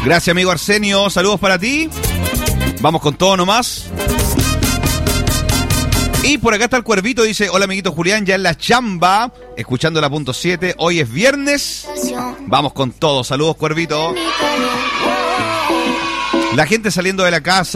Gracias, amigo Arsenio. Saludos para ti. Vamos con todo nomás. Y por acá está el Cuervito, dice: hola amiguito Julián, ya en la chamba, escuchando la punto 7, hoy es viernes. Vamos con todo, saludos Cuervito. La gente saliendo de la casa